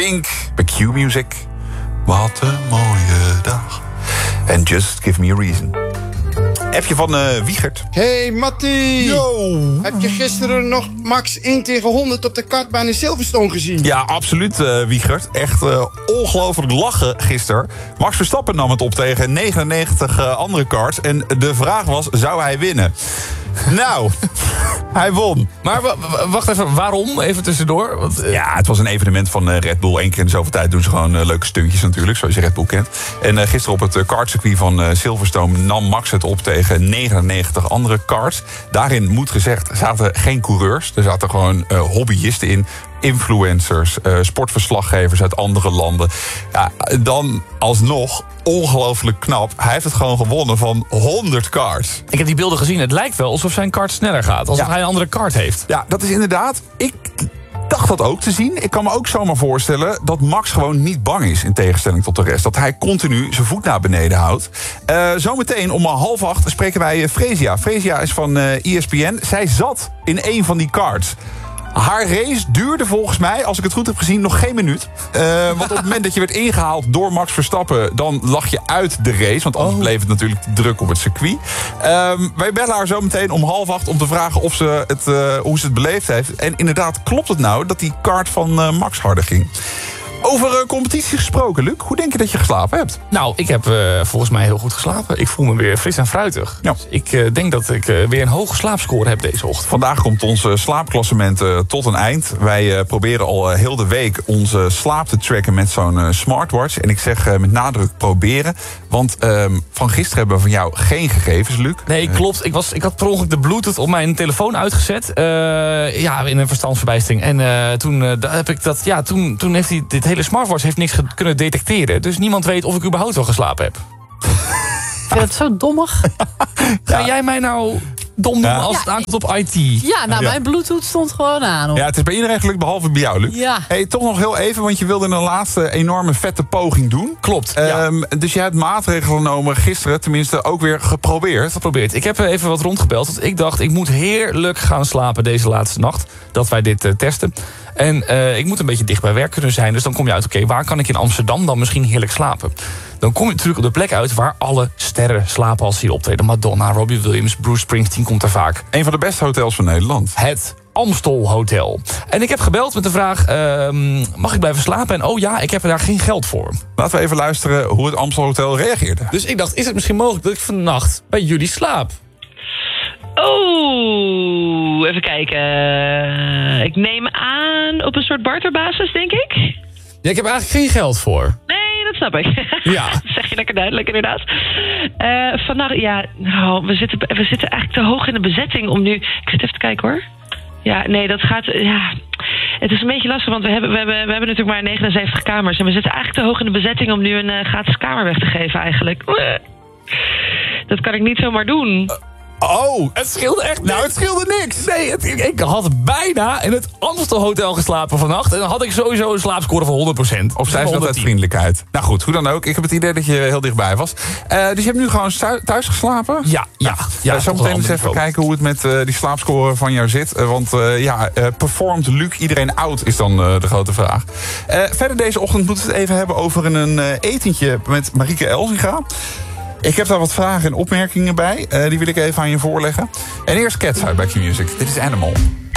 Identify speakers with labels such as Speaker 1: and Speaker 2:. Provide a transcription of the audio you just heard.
Speaker 1: Pink, bij Q-Music. Wat een mooie dag. And just give me a reason. Appje van Wiegert.
Speaker 2: Hey Mattie!
Speaker 1: Yo!
Speaker 2: Heb je gisteren nog Max 1/100 op de kartbaan in Silverstone gezien?
Speaker 1: Ja, absoluut, Wiegert. Echt ongelooflijk lachen gisteren. Max Verstappen nam het op tegen 99 andere karts. En de vraag was, zou hij winnen? Nou, hij won.
Speaker 3: Maar wacht even, waarom? Even tussendoor. Want,
Speaker 1: Ja, het was een evenement van Red Bull. Eén keer in de zoveel tijd doen ze gewoon leuke stuntjes natuurlijk, zoals je Red Bull kent. En gisteren op het kartcircuit van Silverstone nam Max het op tegen 99 andere karts. Daarin, moet gezegd, zaten geen coureurs. Er zaten gewoon hobbyisten in. Influencers, sportverslaggevers uit andere landen. Ja, dan alsnog ongelooflijk knap. Hij heeft het gewoon gewonnen van 100 karts.
Speaker 3: ik heb die beelden gezien. Het lijkt wel alsof zijn kart sneller gaat. Alsof hij een andere kart heeft.
Speaker 1: Ja, dat is inderdaad. Ik dacht dat ook te zien. Ik kan me ook zomaar voorstellen dat Max gewoon niet bang is, in tegenstelling tot de rest. Dat hij continu zijn voet naar beneden houdt. Zometeen om 7:30 spreken wij Fresia. Fresia is van ESPN. Zij zat in een van die karts. Haar race duurde volgens mij, als ik het goed heb gezien, nog geen minuut. Want op het moment dat je werd ingehaald door Max Verstappen, dan lag je uit de race. Want anders bleef het natuurlijk druk op het circuit. Wij bellen haar zo meteen om 7:30 om te vragen of hoe ze het beleefd heeft. En inderdaad, klopt het nou dat die kart van Max harder ging? Over competitie gesproken, Luc. Hoe denk je dat je geslapen hebt?
Speaker 3: Nou, ik heb volgens mij heel goed geslapen. Ik voel me weer fris en fruitig.
Speaker 1: Ja.
Speaker 3: Dus ik denk dat ik weer een hoge slaapscore heb deze ochtend.
Speaker 1: Vandaag komt ons slaapklassement tot een eind. Wij proberen al heel de week onze slaap te tracken met zo'n smartwatch. En ik zeg met nadruk proberen. Want van gisteren hebben we van jou geen gegevens, Luc.
Speaker 3: Nee, klopt. Ik had per ongeluk de Bluetooth op mijn telefoon uitgezet. In een verstandsverbijstering. En toen heeft hij dit hele smartwatch heeft niks kunnen detecteren. Dus niemand weet of ik überhaupt wel geslapen heb.
Speaker 4: Ik vind het zo dommig.
Speaker 3: Ga jij mij nou dom doen als het aankomt op IT?
Speaker 4: Ja, nou, mijn Bluetooth stond gewoon aan. Hoor.
Speaker 1: Ja, het is bij iedereen gelukt, behalve bij jou, Luc.
Speaker 4: Ja.
Speaker 1: Hey, toch nog heel even, want je wilde een laatste enorme vette poging doen.
Speaker 3: Klopt,
Speaker 1: Dus je hebt maatregelen genomen gisteren, tenminste ook weer geprobeerd.
Speaker 3: Ik heb even wat rondgebeld, want ik dacht, ik moet heerlijk gaan slapen deze laatste nacht. Dat wij dit testen. En ik moet een beetje dicht bij werk kunnen zijn. Dus dan kom je uit, oké, waar kan ik in Amsterdam dan misschien heerlijk slapen? Dan kom je natuurlijk op de plek uit waar alle sterren slapen als ze hier optreden. Madonna, Robbie Williams, Bruce Springsteen komt er vaak.
Speaker 1: Een van de beste hotels van Nederland.
Speaker 3: Het Amstel Hotel. En ik heb gebeld met de vraag, mag ik blijven slapen? En oh ja, ik heb er daar geen geld voor.
Speaker 1: Laten we even luisteren hoe het Amstel Hotel reageerde.
Speaker 3: Dus ik dacht, is het misschien mogelijk dat ik vannacht bij jullie slaap?
Speaker 5: Oh, even kijken. Ik neem aan op een soort barterbasis, denk ik.
Speaker 3: Ja, ik heb eigenlijk geen geld voor.
Speaker 5: Nee, dat snap ik.
Speaker 3: Ja.
Speaker 5: Dat zeg je lekker duidelijk, inderdaad. Vannacht, ja, nou, we zitten eigenlijk te hoog in de bezetting om nu... Ik zit even te kijken, hoor. Ja, nee, dat gaat... Ja, het is een beetje lastig, want we hebben natuurlijk maar 79 kamers. En we zitten eigenlijk te hoog in de bezetting om nu een gratis kamer weg te geven, eigenlijk. Dat kan ik niet zomaar doen.
Speaker 3: Oh, het scheelde echt niks.
Speaker 1: Nou, het scheelde niks.
Speaker 3: Nee, ik had bijna in het Amstel Hotel geslapen vannacht. En dan had ik sowieso een slaapscore van 100%.
Speaker 1: Of zijn ze dat uit vriendelijkheid? Nou goed, hoe dan ook. Ik heb het idee dat je heel dichtbij was. Dus je hebt nu gewoon thuis geslapen?
Speaker 3: Ja.
Speaker 1: Zometeen eens even kijken hoe het met die slaapscore van jou zit. Want performt Luc iedereen oud is dan de grote vraag. Verder deze ochtend moeten we het even hebben over een etentje met Marieke Elzinga. Ik heb daar wat vragen en opmerkingen bij. Die wil ik even aan je voorleggen. En eerst Cats uit bij Q-Music. Dit is Animal.